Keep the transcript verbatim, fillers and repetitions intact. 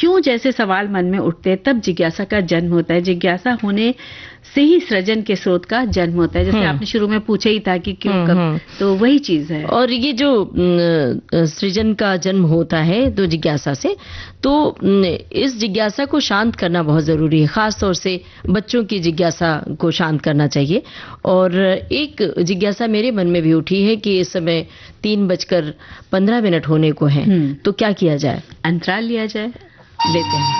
क्यों जैसे सवाल मन में उठते हैं, तब जिज्ञासा का जन्म होता है। जिज्ञासा होने से ही सृजन के स्रोत का जन्म होता है। जैसे आपने शुरू में पूछा ही था कि क्यों कब, तो वही चीज है। और ये जो सृजन का जन्म होता है तो जिज्ञासा से, तो इस जिज्ञासा को शांत करना बहुत जरूरी है। खास तौर से बच्चों की जिज्ञासा को शांत करना चाहिए। और एक जिज्ञासा मेरे मन में भी उठी है कि इस समय तीन बजकर पंद्रह मिनट होने को हैं, तो क्या किया जाए? अंतराल लिया जाए। लेते हैं।